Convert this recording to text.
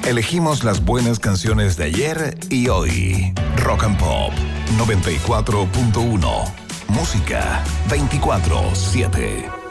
Elegimos las buenas canciones de ayer y hoy. Rock and Pop 94.1. Música 24/7.